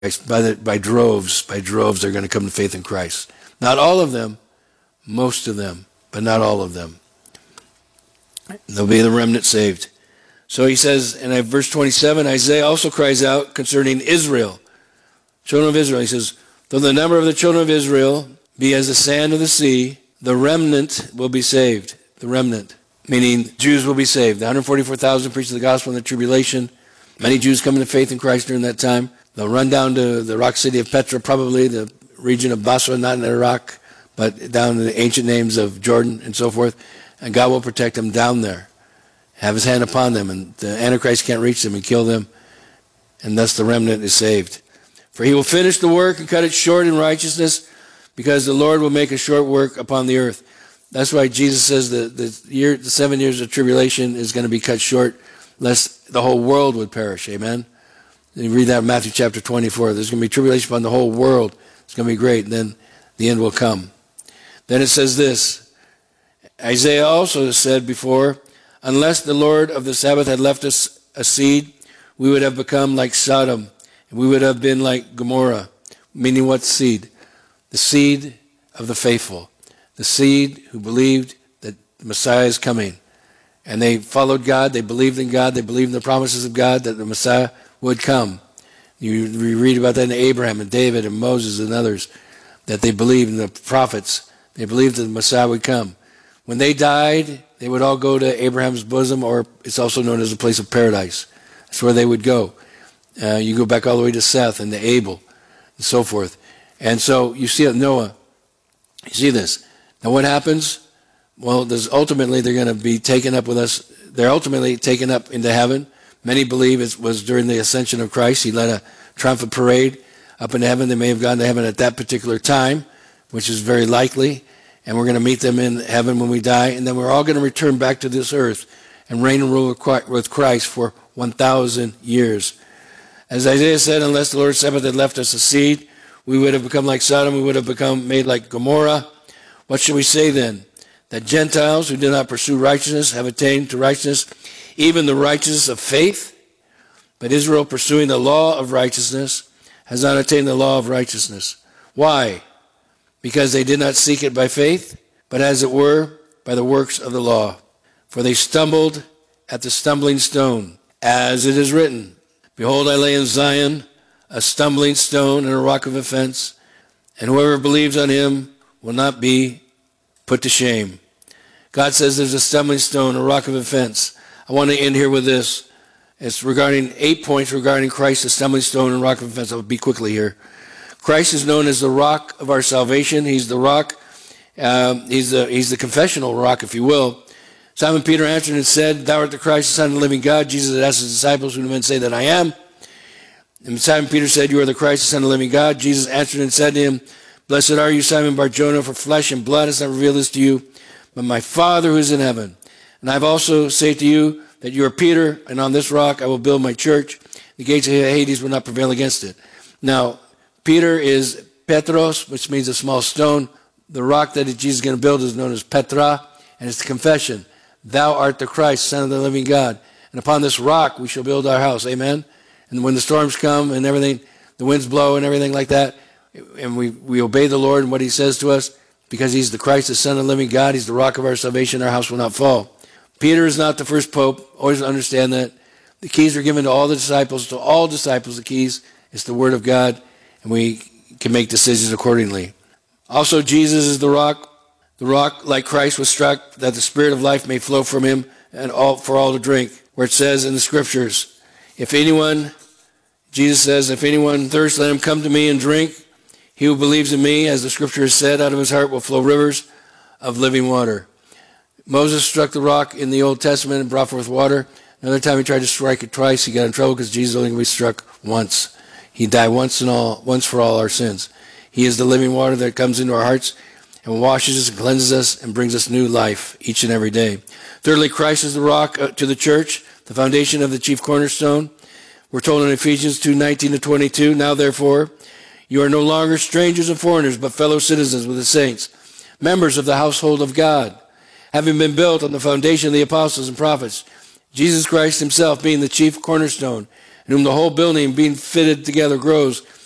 By droves, they're going to come to faith in Christ. Not all of them, most of them, but not all of them. There'll be the remnant saved. So he says in verse 27, Isaiah also cries out concerning Israel, children of Israel. He says, though the number of the children of Israel be as the sand of the sea, the remnant will be saved. The remnant, meaning Jews will be saved. The 144,000 preach the gospel in the tribulation. Many Jews come into faith in Christ during that time. They'll run down to the rock city of Petra, probably the region of Basra, not in Iraq, but down to the ancient names of Jordan and so forth. And God will protect them down there, have his hand upon them, and the Antichrist can't reach them and kill them, and thus the remnant is saved. For he will finish the work and cut it short in righteousness, because the Lord will make a short work upon the earth. That's why Jesus says that the 7 years of tribulation is going to be cut short, lest the whole world would perish. Amen? You read that in Matthew chapter 24. There's going to be tribulation upon the whole world. It's going to be great. And then the end will come. Then it says this. Isaiah also said before, unless the Lord of the Sabbath had left us a seed, we would have become like Sodom, and we would have been like Gomorrah. Meaning what seed? The seed of the faithful. The seed who believed that the Messiah is coming. And they followed God, they believed in God, they believed in the promises of God that the Messiah would come. You read about that in Abraham and David and Moses and others, that they believed in the prophets. They believed that the Messiah would come. When they died, they would all go to Abraham's bosom, or it's also known as a place of paradise. That's where they would go. You go back all the way to Seth and to Abel and so forth. And so you see Noah. You see this. Now what happens? Well, ultimately they're going to be taken up with us. They're ultimately taken up into heaven. Many believe it was during the ascension of Christ. He led a triumphant parade up into heaven. They may have gone to heaven at that particular time, which is very likely. And we're going to meet them in heaven when we die. And then we're all going to return back to this earth and reign and rule with Christ for 1,000 years. As Isaiah said, unless the Lord's Sabbath had left us a seed, we would have become like Sodom. We would have become made like Gomorrah. What should we say then? That Gentiles who did not pursue righteousness have attained to righteousness, even the righteousness of faith. But Israel, pursuing the law of righteousness, has not attained the law of righteousness. Why? Because they did not seek it by faith, but as it were, by the works of the law. For they stumbled at the stumbling stone, as it is written, behold, I lay in Zion a stumbling stone and a rock of offense, and whoever believes on him will not be put to shame. God says there's a stumbling stone, a rock of offense. I want to end here with this. It's regarding 8 points regarding Christ, the stumbling stone and rock of offense. I'll be quickly here. Christ is known as the rock of our salvation. He's the rock. He's the confessional rock, if you will. Simon Peter answered and said, thou art the Christ, the Son of the living God. Jesus had asked his disciples, who do men say that I am? And Simon Peter said, you are the Christ, the Son of the living God. Jesus answered and said to him, blessed are you, Simon Bar-Jonah, for flesh and blood has not revealed this to you, but my Father who is in heaven. And I have also say to you that you are Peter, and on this rock I will build my church. The gates of Hades will not prevail against it. Now, Peter is Petros, which means a small stone. The rock that Jesus is going to build is known as Petra, and it's the confession. Thou art the Christ, Son of the living God. And upon this rock we shall build our house. Amen? And when the storms come and everything, the winds blow and everything like that, and we obey the Lord and what he says to us, because he's the Christ, the Son of the living God, he's the rock of our salvation, our house will not fall. Peter is not the first pope. Always understand that. The keys are given to all disciples the keys. It's the word of God, and we can make decisions accordingly. Also, Jesus is the rock. The rock, like Christ, was struck that the spirit of life may flow from him and for all to drink. Where it says in the scriptures, Jesus says, if anyone thirsts, let him come to me and drink. He who believes in me, as the scripture has said, out of his heart will flow rivers of living water. Moses struck the rock in the Old Testament and brought forth water. Another time he tried to strike it twice. He got in trouble because Jesus only was struck once. He died once for all our sins. He is the living water that comes into our hearts and washes us and cleanses us and brings us new life each and every day. Thirdly, Christ is the rock to the church, the foundation of the chief cornerstone. We're told in Ephesians 2:19-22, now therefore, you are no longer strangers and foreigners, but fellow citizens with the saints, members of the household of God, having been built on the foundation of the apostles and prophets, Jesus Christ himself being the chief cornerstone, in whom the whole building being fitted together grows